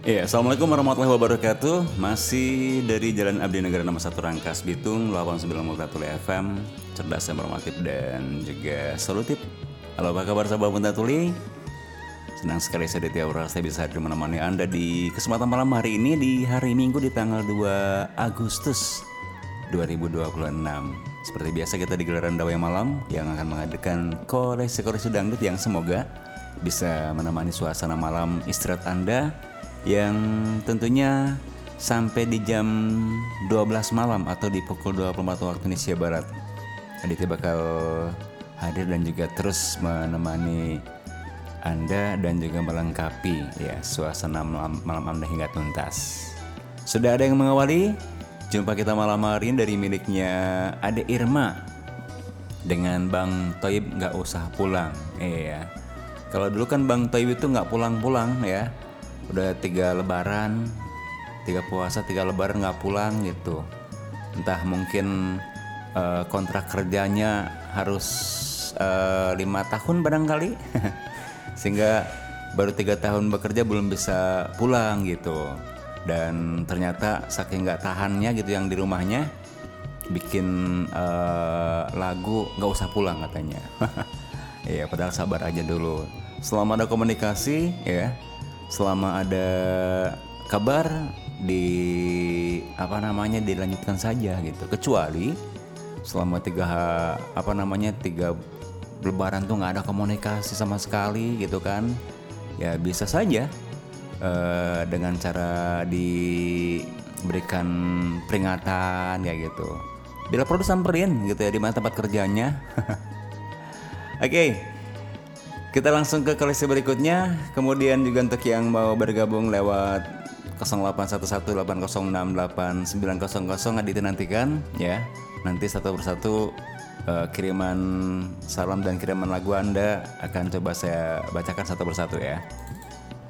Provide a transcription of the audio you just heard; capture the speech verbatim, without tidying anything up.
Iya, Assalamualaikum warahmatullahi wabarakatuh. Masih dari Jalan Abdi Negara nomor satu Rangkas Bitung, delapan puluh sembilan Multatuli F M, cerdas, informatif dan juga solutif. Halo, apa kabar sahabat Multatuli? Senang sekali saya Ditya Aura, saya bisa hadir menemani Anda di kesempatan malam hari ini di hari Minggu di tanggal dua Agustus dua ribu dua puluh enam. Seperti biasa kita di gelaran Dawai Malam yang akan menghadirkan koleksi-koleksi dangdut yang semoga bisa menemani suasana malam istirahat Anda yang tentunya sampai di jam dua belas malam atau di pukul dua puluh empat waktu Indonesia Barat. Aditya bakal hadir dan juga terus menemani Anda dan juga melengkapi ya suasana malam, malam Anda hingga tuntas. Sudah ada yang mengawali jumpa kita malam hari ini dari miliknya Ade Irma dengan Bang Toib nggak usah pulang. Iya. Kalau dulu kan Bang Toib itu nggak pulang-pulang ya. Udah tiga lebaran, tiga puasa, tiga lebaran nggak pulang gitu. Entah mungkin uh, kontrak kerjanya harus uh, lima tahun barangkali, sehingga baru tiga tahun bekerja belum bisa pulang gitu. Dan ternyata saking nggak tahannya gitu yang di rumahnya, bikin uh, lagu nggak usah pulang katanya. Iya, padahal sabar aja dulu. Selama ada komunikasi ya. Selama ada kabar di apa namanya dilanjutkan saja gitu. Kecuali selama tiga apa namanya tiga lebaran tuh nggak ada komunikasi sama sekali gitu kan. Ya bisa saja eh, dengan cara diberikan peringatan ya gitu. Bila perlu samperin gitu ya di mana tempat kerjanya. Oke. Okay. Kita langsung ke koleksi berikutnya. Kemudian juga untuk yang mau bergabung lewat nol delapan satu satu delapan nol enam delapan sembilan nol nol Aditya nantikan ya. Nanti satu persatu uh, kiriman salam dan kiriman lagu Anda akan coba saya bacakan satu persatu ya.